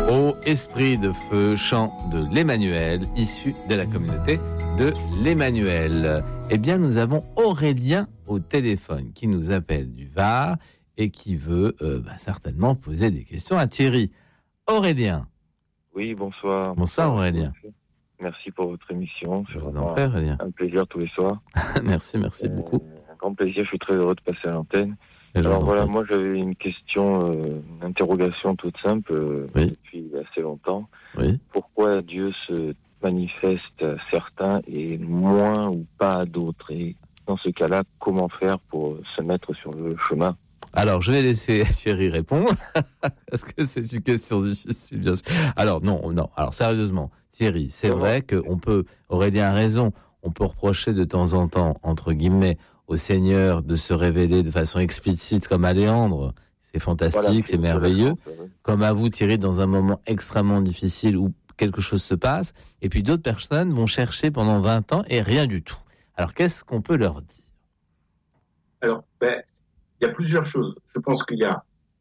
Ô esprit de feu, chant de l'Emmanuel, issu de la communauté de l'Emmanuel. Eh bien, nous avons Aurélien au téléphone qui nous appelle du Var et qui veut certainement poser des questions à Thierry. Aurélien. Oui, bonsoir. Bonsoir Aurélien. Merci pour votre émission. Je vous en prie, Aurélien. Un plaisir tous les soirs. merci beaucoup. Un grand plaisir, je suis très heureux de passer à l'antenne. Et alors voilà, moi j'avais une question, une interrogation toute simple depuis assez longtemps. Oui. Pourquoi Dieu se manifeste à certains et moins ou pas à d'autres? Et dans ce cas-là, comment faire pour se mettre sur le chemin? Alors, je vais laisser Thierry répondre, parce que c'est une question difficile, bien sûr. Alors, non. Alors, sérieusement, Thierry, c'est vrai qu'on peut, Aurélien a raison, on peut reprocher de temps en temps, entre guillemets, au Seigneur de se révéler de façon explicite comme à Léandre. C'est fantastique, c'est merveilleux. Comme à vous, Thierry, dans un moment extrêmement difficile où quelque chose se passe. Et puis d'autres personnes vont chercher pendant 20 ans et rien du tout. Alors, qu'est-ce qu'on peut leur dire? Alors, il y a plusieurs choses. Je pense qu'il y a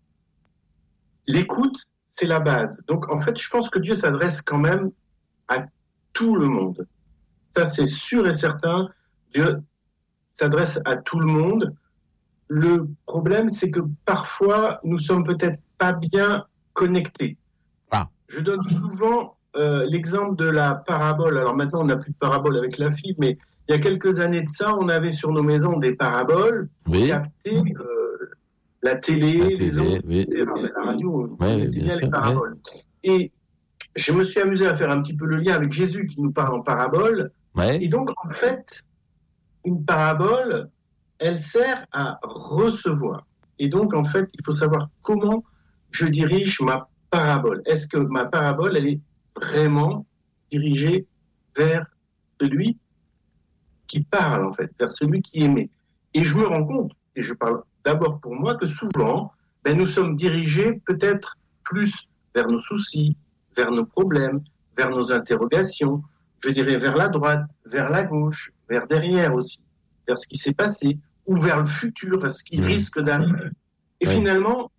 l'écoute, c'est la base. Donc, en fait, je pense que Dieu s'adresse quand même à tout le monde. Ça, c'est sûr et certain. Dieu s'adresse à tout le monde. Le problème, c'est que parfois, nous sommes peut-être pas bien connectés. Je donne souvent l'exemple de la parabole. Alors maintenant, on n'a plus de parabole avec la fibre, mais il y a quelques années de ça, on avait sur nos maisons des paraboles pour capter la télé, les ondes, la radio, c'est bien les paraboles. Et je me suis amusé à faire un petit peu le lien avec Jésus qui nous parle en parabole. Et donc, en fait, une parabole, elle sert à recevoir. Et donc, en fait, il faut savoir comment je dirige ma parabole. Est-ce que ma parabole, elle est vraiment dirigée vers celui qui parle, en fait, vers celui qui aimait. Et je me rends compte, et je parle d'abord pour moi, que souvent, nous sommes dirigés peut-être plus vers nos soucis, vers nos problèmes, vers nos interrogations, je dirais vers la droite, vers la gauche, vers derrière aussi, vers ce qui s'est passé, ou vers le futur, vers ce qui risque d'arriver. Et finalement,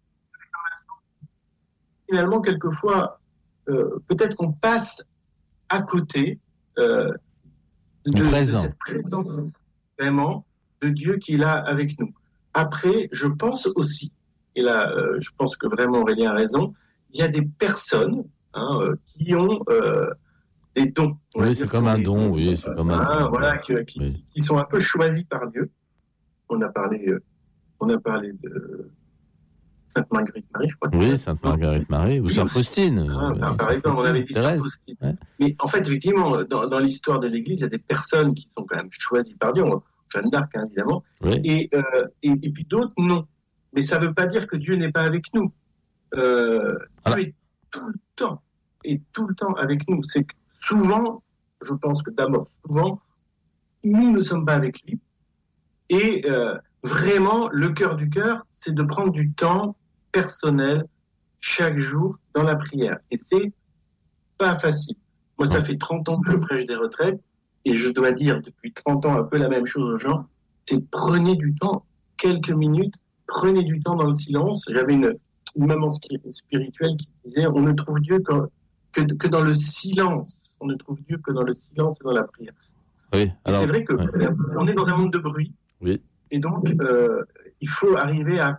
quelquefois, peut-être qu'on passe à côté de cette présence vraiment de Dieu qui est là avec nous. Après, je pense aussi, et là, je pense que vraiment Aurélien a raison, il y a des personnes qui ont des dons. Oui, c'est comme un don, c'est comme un don. Voilà, qui sont un peu choisis par Dieu. On a parlé de Sainte Marguerite Marie, je crois. Oui, Sainte Marguerite Marie, ou Sœur Faustine. Par exemple, on avait dit Sœur Faustine. Ouais. Mais en fait, effectivement, dans l'histoire de l'Église, il y a des personnes qui sont quand même choisies par Dieu. Jeanne d'Arc, évidemment. Oui. Et puis d'autres, non. Mais ça ne veut pas dire que Dieu n'est pas avec nous. Dieu est tout le temps avec nous. C'est que souvent, je pense que d'abord, nous ne sommes pas avec lui. Et vraiment, le cœur du cœur, c'est de prendre du temps personnel chaque jour dans la prière. Et c'est pas facile. Moi, ça fait 30 ans que je prêche des retraites et je dois dire depuis 30 ans un peu la même chose aux gens. C'est prenez du temps, quelques minutes, prenez du temps dans le silence. J'avais une maman spirituelle qui disait on ne trouve Dieu que dans le silence. On ne trouve Dieu que dans le silence et dans la prière. Oui, alors, c'est vrai que on est dans un monde de bruit. Oui. Et donc, il faut arriver à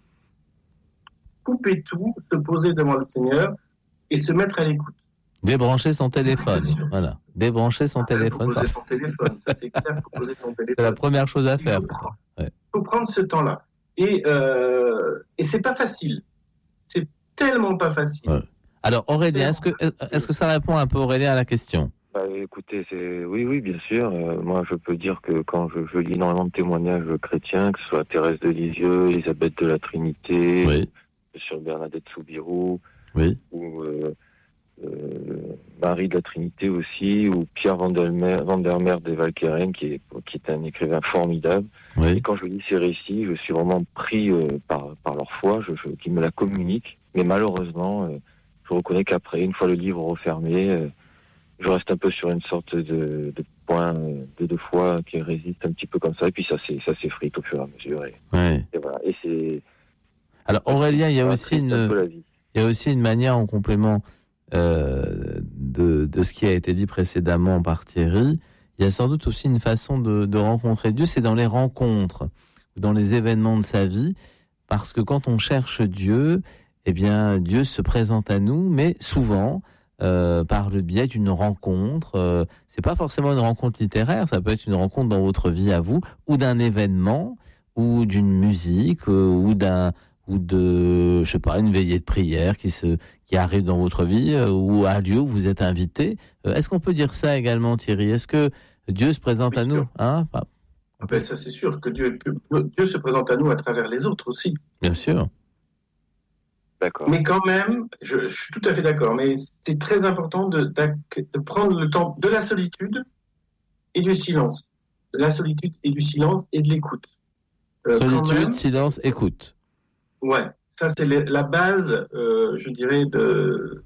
couper tout, se poser devant le Seigneur et se mettre à l'écoute. Débrancher son téléphone. Voilà. Débrancher son téléphone. Poser son téléphone, ça c'est clair, faut poser son téléphone. C'est la première chose à faire. Il faut prendre ce temps-là. Et c'est pas facile. C'est tellement pas facile. Ouais. Alors Aurélien, est-ce que ça répond un peu Aurélien à la question? Écoutez, oui, bien sûr. Moi, je peux dire que quand je lis énormément de témoignages chrétiens, que ce soit Thérèse de Lisieux, Elisabeth de la Trinité, sur Bernadette Soubirous, ou Marie de la Trinité aussi, ou Pierre van der Meer des Valkeren, qui est un écrivain formidable. Et quand je lis ces récits, je suis vraiment pris par leur foi, qui me la communiquent. Mais malheureusement, je reconnais qu'après, une fois le livre refermé, je reste un peu sur une sorte de point de foi qui résiste un petit peu comme ça, et puis ça s'effrite au fur et à mesure. Et voilà. Et c'est. Alors Aurélien, il y a aussi un peu la vie. il y a aussi une manière en complément de ce qui a été dit précédemment par Thierry. Il y a sans doute aussi une façon de rencontrer Dieu, c'est dans les rencontres, dans les événements de sa vie, parce que quand on cherche Dieu, eh bien, Dieu se présente à nous, mais souvent par le biais d'une rencontre. C'est pas forcément une rencontre littéraire, ça peut être une rencontre dans votre vie à vous, ou d'un événement, ou d'une musique, ou de, je sais pas, une veillée de prière qui arrive dans votre vie, ou un lieu où vous êtes invité. Est-ce qu'on peut dire ça également, Thierry? Est-ce que Dieu se présente à nous, hein? Ben, ça, c'est sûr que Dieu se présente à nous à travers les autres aussi. Bien sûr. D'accord. Mais quand même, je suis tout à fait d'accord, mais c'est très important de prendre le temps de la solitude et du silence. De la solitude et du silence et de l'écoute. Solitude, silence, écoute. Ouais, ça c'est la base, je dirais, de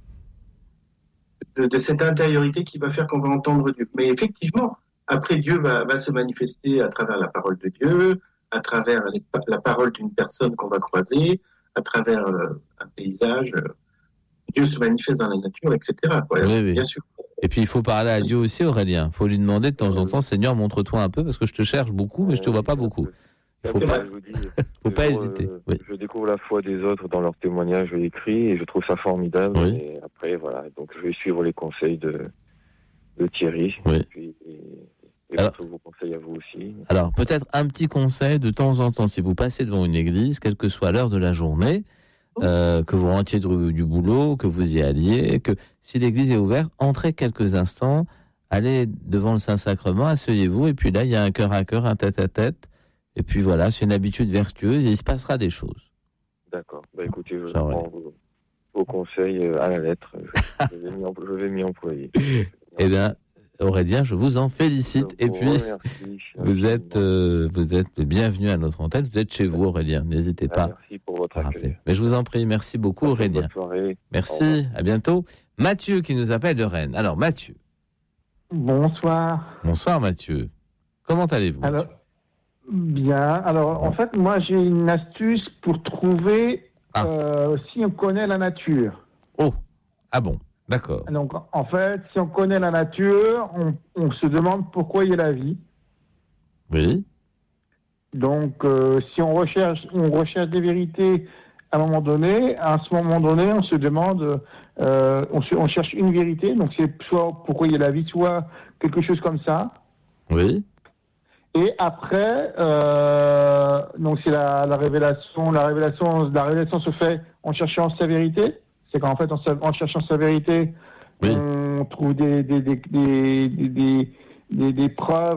cette intériorité qui va faire qu'on va entendre Dieu. Mais effectivement, après Dieu va se manifester à travers la parole de Dieu, à travers la parole d'une personne qu'on va croiser, à travers un paysage. Dieu se manifeste dans la nature, etc. Oui. Bien sûr. Et puis il faut parler à Dieu aussi, Aurélien. Il faut lui demander de temps en temps, Seigneur, montre-toi un peu, parce que je te cherche beaucoup, mais je te vois pas beaucoup. Il faut pas hésiter. Oui. Je découvre la foi des autres dans leurs témoignages écrits et je trouve ça formidable. Oui. Et après, voilà, donc je vais suivre les conseils de Thierry. Oui. Et alors, vos conseils à vous aussi. Alors, peut-être un petit conseil de temps en temps, si vous passez devant une église, quelle que soit l'heure de la journée, que vous rentriez du boulot, que vous y alliez, que si l'église est ouverte, entrez quelques instants, allez devant le Saint-Sacrement, asseyez-vous, et puis là, il y a un cœur à cœur, un tête-à-tête, et puis voilà, c'est une habitude vertueuse, et il se passera des choses. D'accord. Bah, écoutez, je prends vos conseils à la lettre. Je vais m'y employer. Eh bien, Aurélien, je vous en félicite. Et puis, vous êtes le bienvenu à notre antenne. Vous êtes chez vous, Aurélien. N'hésitez pas. Merci pour votre accueil. Mais je vous en prie. Merci beaucoup, Aurélien. Bonne soirée. Merci. À bientôt. Mathieu qui nous appelle de Rennes. Alors, Mathieu. Bonsoir. Bonsoir, Mathieu. Comment allez-vous? Alors, bien. Alors, en fait, moi, j'ai une astuce pour trouver si on connaît la nature. Oh. Ah bon. D'accord. Donc, en fait, si on connaît la nature, on se demande pourquoi il y a la vie. Oui. Donc, si on recherche des vérités à ce moment donné, on se demande, on cherche une vérité. Donc, c'est soit pourquoi il y a la vie, soit quelque chose comme ça. Oui. Et après, donc c'est la révélation. La révélation se fait en cherchant sa vérité. C'est qu'en fait, en cherchant sa vérité, oui, on trouve des preuves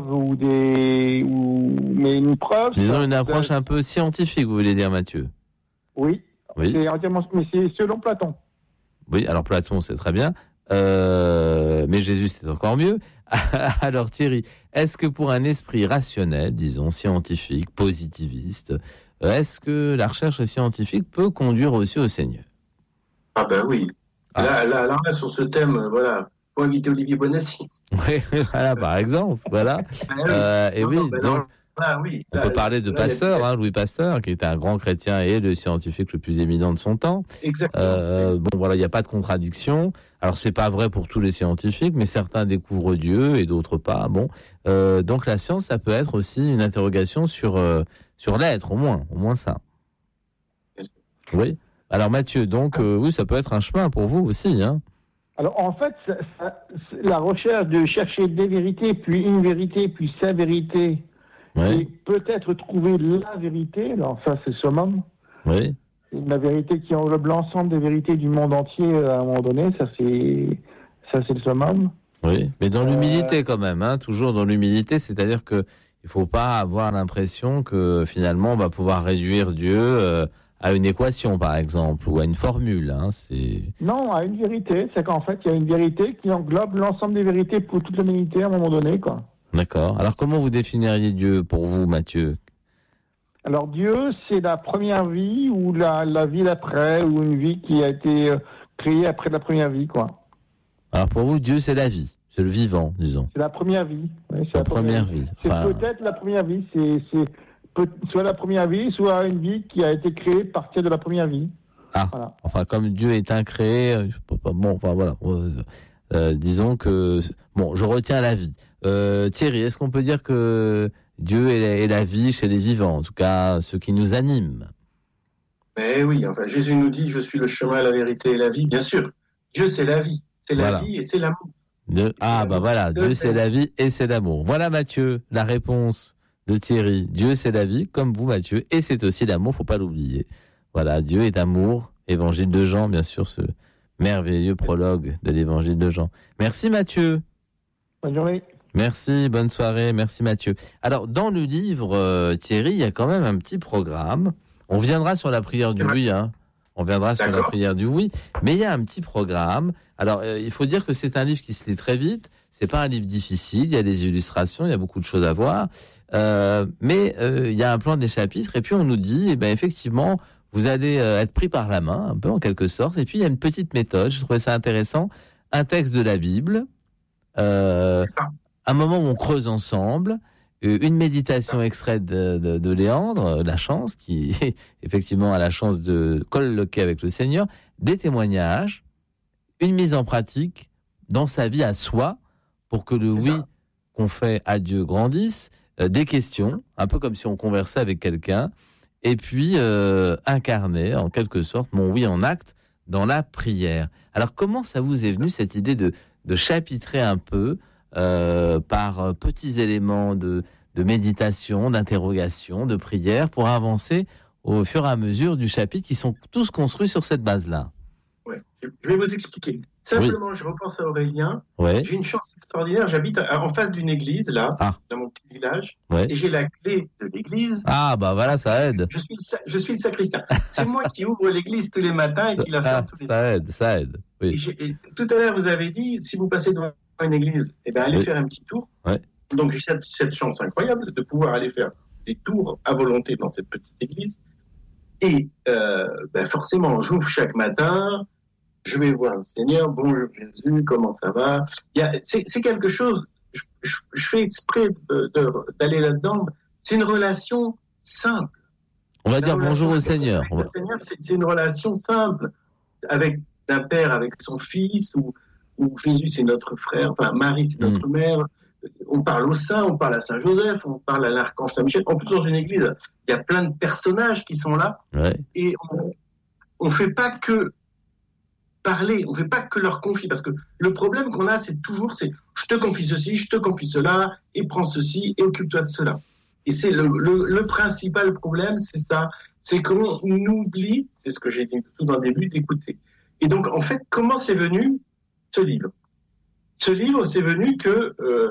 mais une preuve. Disons une approche un peu scientifique, vous voulez dire, Mathieu? Oui. Mais c'est selon Platon. Oui, alors Platon, c'est très bien. Mais Jésus, c'est encore mieux. Alors Thierry, est-ce que pour un esprit rationnel, disons, scientifique, positiviste, est-ce que la recherche scientifique peut conduire aussi au Seigneur? Ah ben oui. Là, sur ce thème, voilà, pour inviter Olivier Bonassi. Oui, voilà, par exemple, voilà. On peut parler de Pasteur, Louis Pasteur, qui était un grand chrétien et le scientifique le plus éminent de son temps. Exactement. Bon, voilà, il n'y a pas de contradiction. Alors, c'est pas vrai pour tous les scientifiques, mais certains découvrent Dieu et d'autres pas. Bon, donc la science, ça peut être aussi une interrogation sur l'être, au moins ça. Oui. Alors Mathieu, donc oui, ça peut être un chemin pour vous aussi, hein. Alors en fait, la recherche de chercher des vérités, puis une vérité, puis sa vérité, et peut-être trouver la vérité. Alors ça, c'est le summum. Oui. La vérité qui englobe l'ensemble des vérités du monde entier à un moment donné, ça c'est le summum. Oui, mais dans l'humilité quand même, hein, toujours dans l'humilité, c'est-à-dire que il faut pas avoir l'impression que finalement on va pouvoir réduire Dieu à une équation, par exemple, ou à une formule. Hein, Non, à une vérité. C'est qu'en fait, il y a une vérité qui englobe l'ensemble des vérités pour toute l'humanité à un moment donné, quoi. D'accord. Alors, comment vous définiriez Dieu pour vous, Mathieu? Alors, Dieu, c'est la première vie ou la vie d'après, ou une vie qui a été créée après la première vie, quoi. Alors, pour vous, Dieu, c'est la vie. C'est le vivant, disons. C'est la première vie. Oui, c'est la première vie. Enfin... C'est peut-être la première vie. C'est soit la première vie, soit une vie qui a été créée à partir de la première vie. Ah, voilà. Enfin, comme Dieu est incréé, bon, enfin voilà. Disons que bon, je retiens la vie. Thierry, est-ce qu'on peut dire que Dieu est la vie chez les vivants, en tout cas ceux qui nous animent? Mais oui, enfin Jésus nous dit, je suis le chemin, la vérité et la vie. Bien sûr, Dieu c'est la vie, vie et c'est l'amour. Voilà, Dieu c'est la vie et c'est l'amour. Voilà Mathieu, la réponse de Thierry. Dieu c'est la vie, comme vous Mathieu, et c'est aussi l'amour, faut pas l'oublier. Voilà, Dieu est amour, évangile de Jean, bien sûr, ce merveilleux prologue de l'évangile de Jean. Merci Mathieu. Bonne journée. Merci, bonne soirée, merci Mathieu. Alors, dans le livre, Thierry, il y a quand même un petit programme. On viendra sur la prière du oui, hein. On viendra sur la prière du oui, mais il y a un petit programme. Alors, il faut dire que c'est un livre qui se lit très vite. C'est pas un livre difficile. Il y a des illustrations, il y a beaucoup de choses à voir. Mais il y a un plan des chapitres. Et puis, on nous dit, effectivement, vous allez être pris par la main, un peu en quelque sorte. Et puis, il y a une petite méthode. Je trouvais ça intéressant. Un texte de la Bible. Un moment où on creuse ensemble. Une méditation extraite de Léandre, la chance, qui effectivement a la chance de colloquer avec le Seigneur, des témoignages, une mise en pratique dans sa vie à soi, pour que le oui qu'on fait à Dieu grandisse, des questions, un peu comme si on conversait avec quelqu'un, et puis incarner en quelque sorte mon oui en acte dans la prière. Alors comment ça vous est venu cette idée de chapitrer un peu par petits éléments de méditation, d'interrogation, de prière, pour avancer au fur et à mesure du chapitre, qui sont tous construits sur cette base-là? Ouais. Je vais vous expliquer. Simplement, je repense à Aurélien. Ouais. J'ai une chance extraordinaire. J'habite en face d'une église, là, dans mon petit village, et j'ai la clé de l'église. Ah, bah voilà, ça aide. Je suis le sacristain. C'est moi qui ouvre l'église tous les matins et qui la ferme tous les soirs. Ça aide. Oui. Et tout à l'heure, vous avez dit, si vous passez devant une église, allez faire un petit tour. Ouais. Donc, j'ai cette chance incroyable de pouvoir aller faire des tours à volonté dans cette petite église. Et forcément, j'ouvre chaque matin, je vais voir le Seigneur, bonjour Jésus, comment ça va? C'est quelque chose, je fais exprès d'aller là-dedans, c'est une relation simple. On va dire bonjour au Seigneur. Le Seigneur, c'est une relation simple, avec un père, avec son fils, ou Jésus, c'est notre frère, enfin Marie, c'est notre mère. On parle au saint, on parle à Saint Joseph, on parle à l'archange Saint Michel. En plus, dans une église, il y a plein de personnages qui sont là. Ouais. Et on fait pas que parler, on fait pas que leur confier. Parce que le problème qu'on a, c'est toujours, je te confie ceci, je te confie cela, et prends ceci, et occupe-toi de cela. Et c'est le principal problème, c'est ça. C'est qu'on oublie, c'est ce que j'ai dit tout dans le début, d'écouter. Et donc, en fait, comment c'est venu ce livre? Ce livre, c'est venu que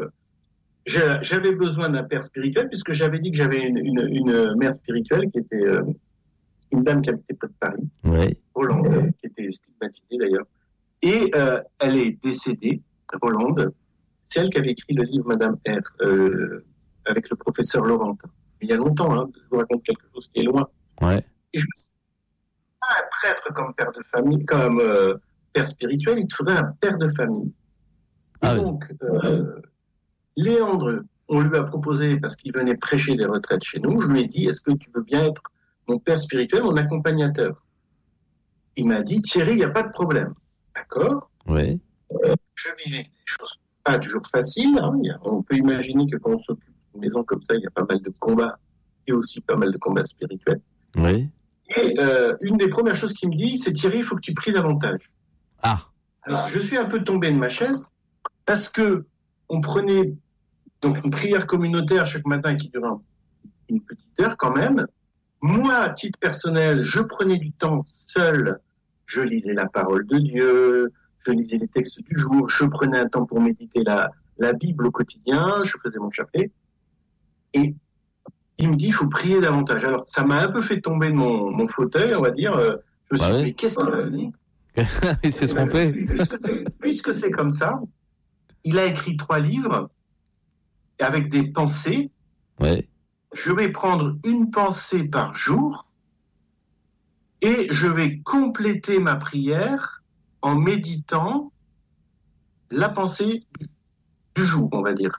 j'avais besoin d'un père spirituel, puisque j'avais dit que j'avais une mère spirituelle qui était une dame qui habitait près de Paris, Rolande, qui était stigmatisée d'ailleurs. Et elle est décédée, Rolande. C'est elle qui avait écrit le livre Madame R, avec le professeur Laurentin. Il y a longtemps, je vous raconte quelque chose qui est loin. Ouais. Et je me suis dit, un prêtre comme père de famille, comme père spirituel, il te faudrait un père de famille. Et donc, Léandre, on lui a proposé, parce qu'il venait prêcher des retraites chez nous, je lui ai dit, est-ce que tu veux bien être mon père spirituel, mon accompagnateur? Il m'a dit, Thierry, il n'y a pas de problème. D'accord? Oui. Je vivais des choses pas toujours faciles. On peut imaginer que quand on s'occupe d'une maison comme ça, il y a pas mal de combats, et aussi pas mal de combats spirituels. Oui. Et une des premières choses qu'il me dit, c'est, Thierry, il faut que tu pries davantage. Alors, je suis un peu tombé de ma chaise, parce que on prenait donc une prière communautaire chaque matin qui durait une petite heure quand même. Moi, à titre personnel, je prenais du temps seul. Je lisais la parole de Dieu, je lisais les textes du jour, je prenais un temps pour méditer la Bible au quotidien, je faisais mon chapelet. Et il me dit, il faut prier davantage. Alors, ça m'a un peu fait tomber de mon fauteuil, on va dire. Je me suis dit, mais qu'est-ce qu'il a dit? Il s'est trompé. Puisque c'est comme ça, il a écrit 3 livres avec des pensées. Ouais. Je vais prendre une pensée par jour et je vais compléter ma prière en méditant la pensée du jour, on va dire.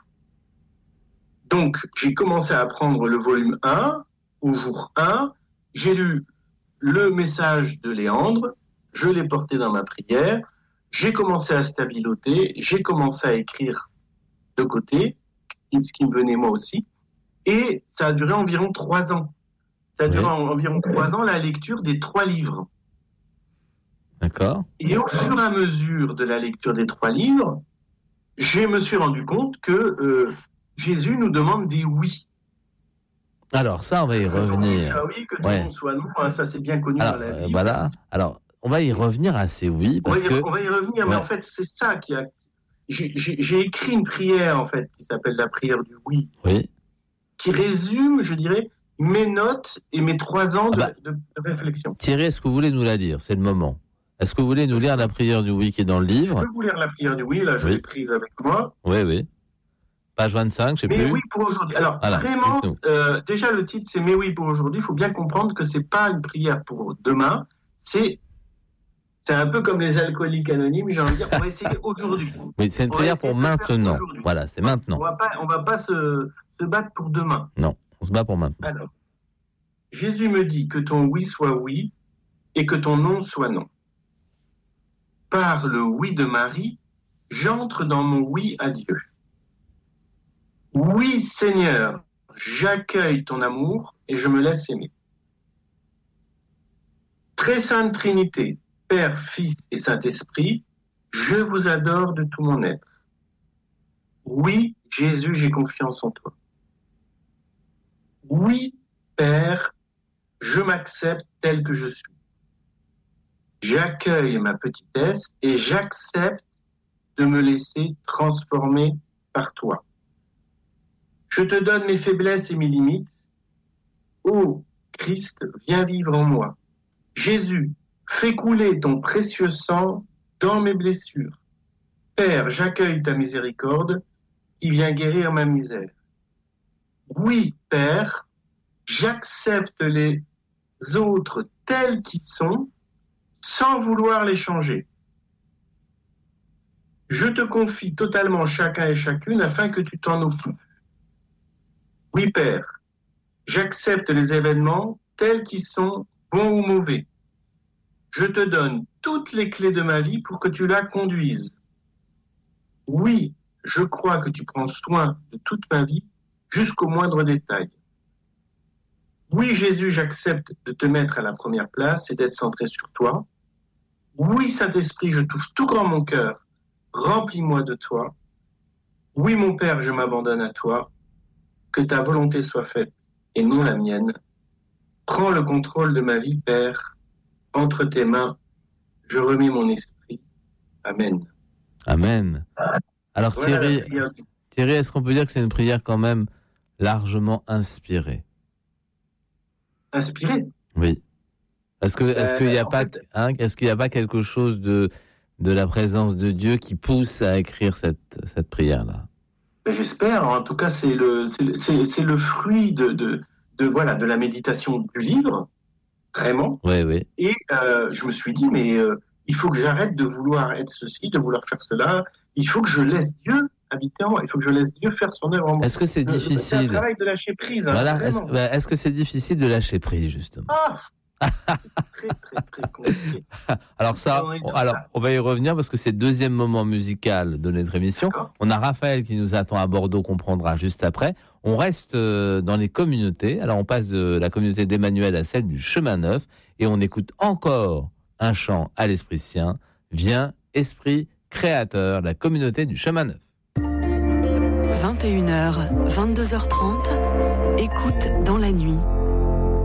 Donc, j'ai commencé à prendre le volume 1 au jour 1. J'ai lu le message de Léandre, je l'ai porté dans ma prière, j'ai commencé à stabiloter, j'ai commencé à écrire de côté, ce qui me venait moi aussi, et ça a duré environ 3 ans. Ça a duré environ 3 ans la lecture des 3 livres. D'accord. Et au fur et à mesure de la lecture des 3 livres, je me suis rendu compte que Jésus nous demande des oui. Alors ça, on va y revenir. Oui, que ton nom soit non, ça c'est bien connu dans la Bible. Voilà. Alors, on va y revenir à ces oui. On va y revenir, mais en fait, c'est ça qui a... J'ai écrit une prière, en fait, qui s'appelle la prière du oui. Oui. Qui résume, je dirais, mes notes et mes 3 ans de réflexion. Thierry, est-ce que vous voulez nous la lire? C'est le moment. Est-ce que vous voulez nous lire la prière du oui qui est dans le livre? Je peux vous lire la prière du oui, là, je l'ai prise avec moi. Oui. Page 25, je sais plus. Mais oui pour aujourd'hui. Alors, vraiment, déjà le titre, c'est Mais oui pour aujourd'hui. Il faut bien comprendre que c'est pas une prière pour demain. C'est un peu comme les alcooliques anonymes, j'ai envie de dire, on va essayer aujourd'hui. Mais c'est une prière pour maintenant. Voilà, c'est maintenant. On va pas se battre pour demain. Non, on se bat pour maintenant. Alors, Jésus me dit que ton oui soit oui et que ton non soit non. Par le oui de Marie, j'entre dans mon oui à Dieu. Oui, Seigneur, j'accueille ton amour et je me laisse aimer. Très sainte Trinité, Père, Fils et Saint-Esprit, je vous adore de tout mon être. Oui, Jésus, j'ai confiance en toi. Oui, Père, je m'accepte tel que je suis. J'accueille ma petitesse et j'accepte de me laisser transformer par toi. Je te donne mes faiblesses et mes limites. Ô Christ, viens vivre en moi. Jésus, fais couler ton précieux sang dans mes blessures. Père, j'accueille ta miséricorde qui vient guérir ma misère. Oui, Père, j'accepte les autres tels qu'ils sont sans vouloir les changer. Je te confie totalement chacun et chacune afin que tu t'en occupes. Oui, Père, j'accepte les événements tels qu'ils sont, bons ou mauvais. Je te donne toutes les clés de ma vie pour que tu la conduises. Oui, je crois que tu prends soin de toute ma vie jusqu'au moindre détail. Oui, Jésus, j'accepte de te mettre à la première place et d'être centré sur toi. Oui, Saint-Esprit, je t'ouvre tout grand mon cœur. Remplis-moi de toi. Oui, mon Père, je m'abandonne à toi. Que ta volonté soit faite et non la mienne. Prends le contrôle de ma vie, Père. Entre tes mains, je remets mon esprit. Amen. Amen. Alors voilà, Thierry, est-ce qu'on peut dire que c'est une prière quand même largement inspirée? Inspirée? Oui. Est-ce qu'il n'y a pas, est-ce qu'il n'y a pas quelque chose de la présence de Dieu qui pousse à écrire cette prière-là? J'espère. En tout cas, c'est le fruit de la méditation du livre, vraiment. Oui. Et je me suis dit, mais il faut que j'arrête de vouloir être ceci, de vouloir faire cela. Il faut que je laisse Dieu habiter en moi. Il faut que je laisse Dieu faire son œuvre en moi. Est-ce que c'est difficile? C'est un travail de lâcher prise. Voilà. Est-ce que c'est difficile de lâcher prise, justement? Très, très, très compliqué. Alors on va y revenir parce que c'est le deuxième moment musical de notre émission. D'accord. On a Raphaël qui nous attend à Bordeaux, qu'on prendra juste après. On reste dans les communautés. Alors on passe de la communauté d'Emmanuel à celle du Chemin Neuf et on écoute encore un chant à l'Esprit Saint. Viens, Esprit Créateur, la communauté du Chemin Neuf. 21h, 22h30, écoute dans la nuit.